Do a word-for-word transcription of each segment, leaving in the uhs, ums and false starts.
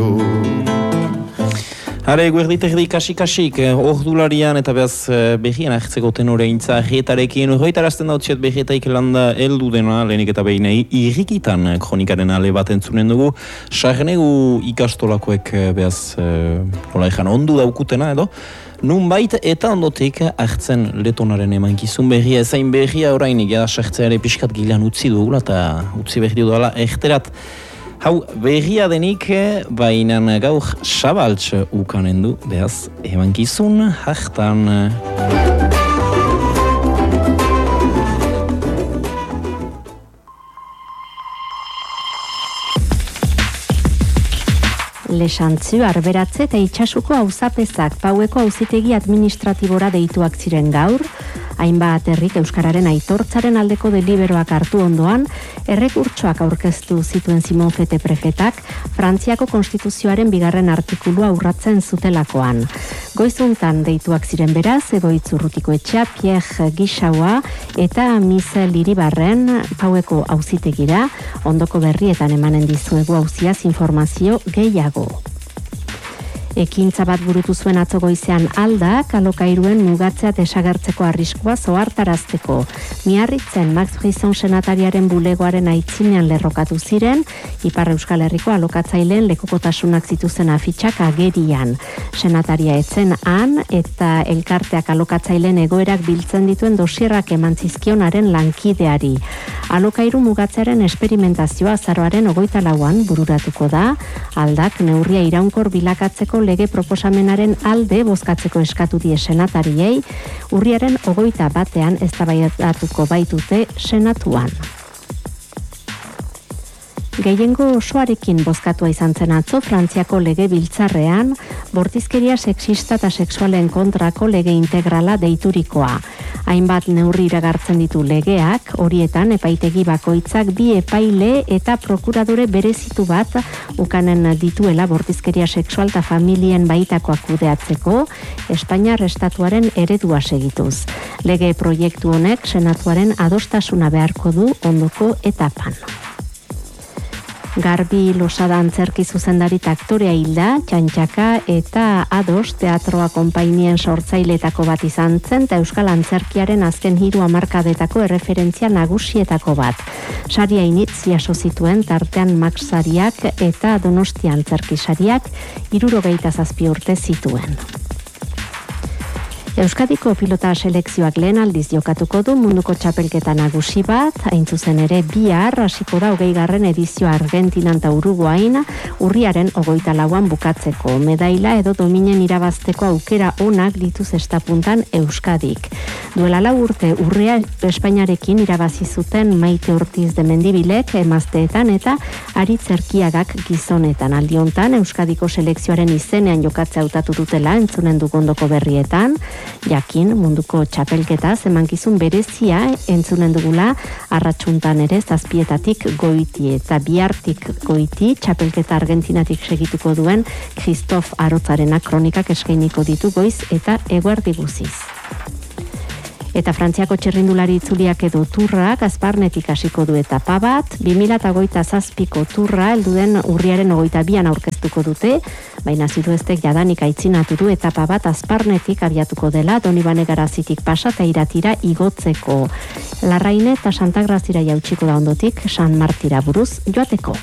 Hare, guerditerdi kasik-kasik, ordularian eta behaz behian ahtzeko tenoreintza retarekin, horretarazten dautziet behetaik landa eldu dena, lehenik eta behinei, irrikitan kronikaren ale bat entzunen dugu, sarnegu ikastolakoek behaz, nola ejan, ondu daukutena edo, nunbait eta ondotik hartzen letonaren emankizun berria, ezain berria orainik, ja, sartzeare pixkat gilean utzi dugula, eta utzi berri dudala erterat. Hau, berria denik, bainan gaur sabaltz ukanen du, behaz, emankizun hartan. Lesantzu, Arberatze eta Itxasuko auzapezak Paueko auzitegi administratibora deituak ziren gaur, hainbat herrik euskararen aitortzaren aldeko deliberoak hartu ondoan, errekurtsoak aurkeztu zituen Simon Fete prefetak, Frantziako konstituzioaren bigarren artikulua urratzen zutelakoan. Goizuntan deituak ziren beraz, Egoitz Urrutiko etxea, Pierre Gisaua eta Michel Iribarren Paueko auzitegira, ondoko berrietan emanen dizuegu auziaz informazio gehiago. Ekintza bat burutu zuen atzo goizean Aldak, alokairuen mugatzea desagertzeko arriskua zohartarazteko. Miarritzen Max Brisson senatariaren bulegoaren aitzinean lerrokatu ziren, Ipar Euskal Herriko alokatzaileen lekukotasunak zituzen afitxak agerian. Senataria etzen han eta elkarteak alokatzaileen egoerak biltzen dituen dosierrak eman zizkionaren lankideari. Alokairu mugatzearen esperimentazioa azaroaren hogeita lauan bururatuko da, Aldak neurria iraunkor bilakatzeko lege proposamenaren alde bozkatzeko eskatu die senatariei, urriaren hogeita batean eztabaidatuko baitute senatuan. Gehiengo osoarekin bozkatua izan zen atzo Frantziako lege biltzarrean, bortizkeria sexista eta sexualen kontrako lege integrala deiturikoa. Hainbat neurri iragartzen ditu legeak, horietan epaitegi bakoitzak bi epaile eta prokuradore berezitu bat ukanen dituela bortizkeria sexual eta familien baitakoak kudeatzeko, Espainiar estatuaren eredua segituz. Lege proiektu honek senatuaren adostasuna beharko du ondoko etapan. Garbi Losada antzerki zuzendari aktorea hilda, Txantxaka eta Ados teatroa konpainien sortzaileetako bat izan zen eta Euskal Antzerkiaren azken hiru hamarkadetako erreferentzia nagusietako bat. Saria initz jaso zituen tartean Max sariak eta Donostia antzerki sariak hirurogeita zazpi urte zituen. Euskadiko pilota selekzioak lehen aldiz jokatuko du munduko txapelketa nagusi bat, hain zuzen ere bihar hasiko da hogeigarren edizioa Argentinan eta Uruguain, urriaren hogeita lauan bukatzeko. Medaila edo dominen irabazteko aukera onak dituz estapuntan Euskadik. Duela lau urte urrea Espainiarekin irabazi zuten Maite Ortiz de Mendibilek emazteetan eta Aritz Erkiagak gizonetan. Aldiontan Euskadiko selekzioaren izenean jokatzea hautatu dutela entzunen dugondoko berrietan, jakin munduko txapelketa zemankizun berezia entzunen dugula arratsuntan ere zazpietatik goiti eta bihartik goiti txapelketa Argentinatik segituko duen Christoph Arotzarena kronikak eskainiko ditu goiz eta eguerdi guziz. Eta Frantziako txirrindulari itzuliak edo turra Gazparnetik hasiko du etapa bat, bi mila hogeita zazpiko turra helduden urriaren hogeita bian aurkeztuko dute, baina zirueztek jadanik aitzinatu du etapa bat Azparnetik abiatuko dela Donibane Garazitik pasa eta Iratira igotzeko. Larraine eta Santagrazira jautsiko da ondotik San Martira buruz joateko.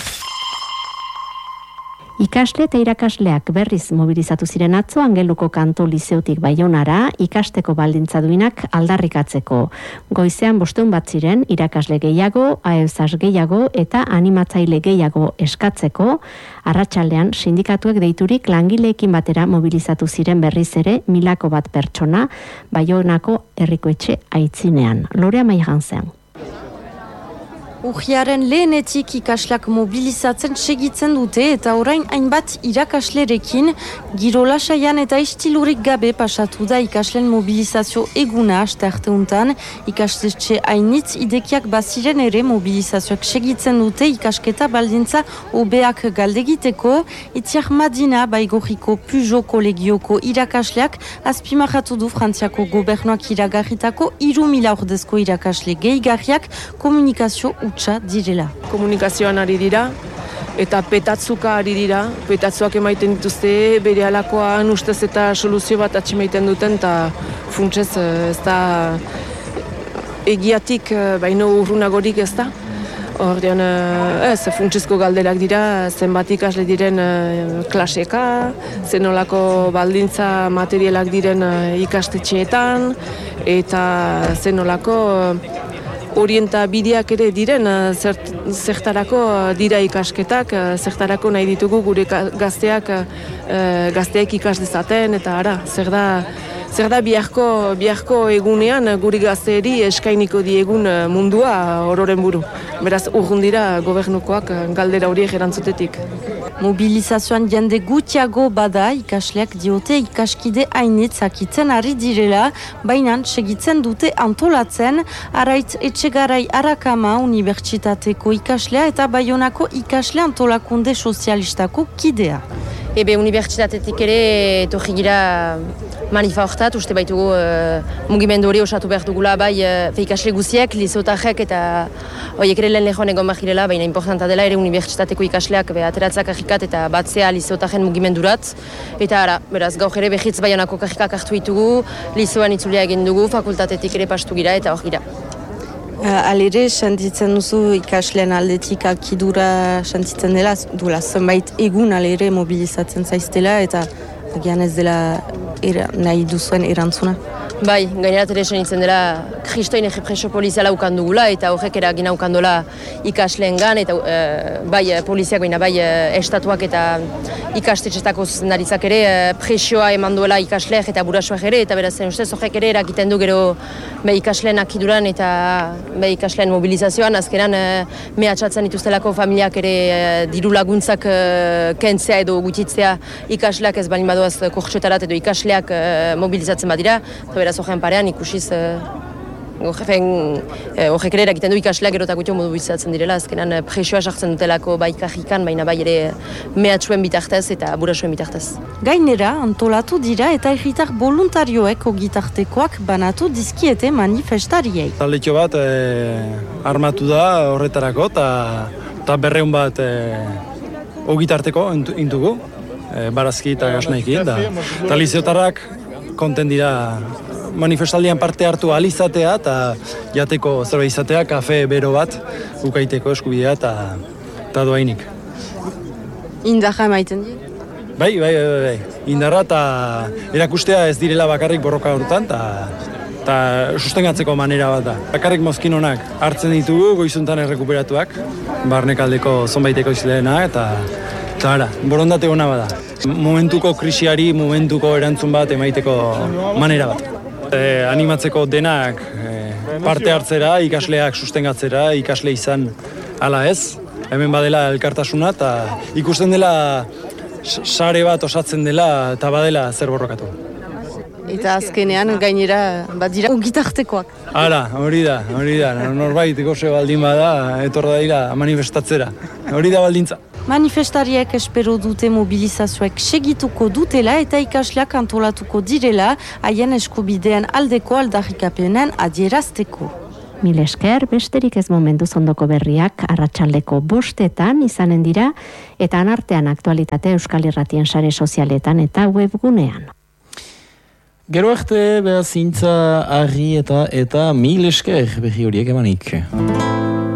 Ikasle eta irakasleak berriz mobilizatu ziren atzo Angeluko Kanto Lizeotik Baionara ikasteko baldintza duinak aldarrikatzeko. Goizean bosteun bat ziren irakasle gehiago, aezaz gehiago eta animatzaile gehiago eskatzeko, arratsaldean sindikatuek deiturik langileekin batera mobilizatu ziren berriz ere milako bat pertsona Baionako herrikoetxe aitzinean. Lorea Maigan zen. Urriaren lehenetik ikasleak mobilizatzen segitzen dute eta orain hainbat irakaslerekin girola saian eta istilurik gabe pasatu da ikasleen mobilizazio eguna aste arteuntan. Ikastetxe hainitz idekiak baziren ere mobilizazioak segitzen dute ikasketa baldintza hobeak galdegiteko. Itziar Madina Baigorriko Peugeot kolegioko irakasleak azpimarratu du Frantziako gobernuak iragarritako hiru mila ordezko irakasle gehigarriak komunikazio utza direla. Komunikazioan ari dira, eta petatzuka ari dira, petatzuak emaiten dituzte, bere alakoan ustez eta soluzio bat atximaiten duten, eta funtsez ez da egiatik baino urrunagorik ez da. Ordean, ez, funtsezko galderak dira, zenbat ikasle diren klaseka, zenolako baldintza materialak diren ikastetxeetan, eta zenolako orientabideak ere diren, zert, zertarako dira ikasketak, zertarako nahi ditugu gure gazteak, gazteak ikas dezaten, eta ara, zer da, zer da biharko, biharko egunean guri gazteeri eskainiko diegun mundua ororen buru. Beraz, urrun dira gobernukoak galdera horiek erantzutetik. Mobilizazioan jende gutxiago bada ikasleak diote ikaskide hainitzakitzen ari direla, baina segitzen dute antolatzen Araitz Etxegarai Arakama Unibertsitateko ikaslea eta Baionako ikasle antolakunde sozialistako kidea. Ebe unibertsitatetik ere etorri gira manifa hortat, uste baitugu uh, mugimendu hori osatu behar dugula bai uh, ikasle guziek, lizotajek eta horiek ere lehen lehon egon behar girela, baina importanta dela ere unibertsitateko ikasleak be, ateratzak ahikat eta batzea lizotajen mugimendurat. Eta ara, beraz, gaur ere behitz Baionako kahikak hartu ditugu, lizoan itzulia egin dugu, fakultatetik ere pastu gira eta hor gira. Alere, sentitzen duzu ikasleen aldetik akidura sentitzen dela, duela zenbait egun alere mobilizatzen zaiztela eta agian ez dela era, nahi duzuen erantzuna. Bai, gainerat ere sentitzen dela kristoin errepresio poliziala ukan dugula eta horrek eragina ukan dola ikasleen gan, eta e, bai poliziak baina bai estatuak eta ikastetxetako zuzendaritzak ere e, presioa eman duela ikasleak eta burasoak ere, eta beraz zen ustez horrek ere eragiten du gero be ikasleen akiduran eta be ikasleen mobilizazioan, azkenan e, mehatxatzen dituztelako familiak ere e, diru laguntzak e, kentzea edo gutitzea ikasleak ez balin badoaz kortxotarat edo ikasleak e, mobilizatzen badira, eta beraz horren parean ikusiz horrek ere eragiten du ikasleak gero eta gutio mobilizatzen direla, azkenan presioa sartzen dutelako bai kajikan, baina bai ere mehatxuen bitartez eta burasuen bitartez. Gainera, antolatu dira eta herritar voluntarioek ogitartekoak banatu dizkiete manifestariei. Taldetxo bat eh, armatu da horretarako eta berreun bat eh, ogitarteko intugu, eh, barazki eta gasnaikin, eta liziotarrak konten dira manifestaldian parte hartu alizatea eta jateko zerbait izatea, kafe bero bat ukaiteko eskubidea eta doainik. Indarra emaiten di? Bai, bai, bai, bai. Indarra eta erakustea ez direla bakarrik borroka horretan eta sustengatzeko manera bat da. Bakarrik mozkin honak hartzen ditugu goizuntan errekuperatuak, barnekaldeko zonbaiteko izleena eta eta ara, borondate hona bada. Momentuko krisiari, momentuko erantzun bat emaiteko manera bat. E, animatzeko denak e, parte hartzera, ikasleak sustengatzera, ikasle izan ala ez. Hemen badela elkartasuna eta ikusten dela sare bat osatzen dela eta badela zer borrokatu. Eta azkenean gainera badira ogitartekoak. Hala, hori da, hori da. Norbait gose baldin bada etorra dira manifestatzera. Hori da baldintza. Manifestariek espero dute mobilizazioek segituko dutela eta ikasleak antolatuko direla haien eskubidean aldeko aldarrikapenen adierazteko. Mil esker, besterik ez momentu ondoko berriak arratsaldeko bostetan izanen dira eta anartean aktualitate Euskal Irratien sare sozialetan eta webgunean. Gero arte, behar zintza, argi eta eta mil esker berri horiek emanik.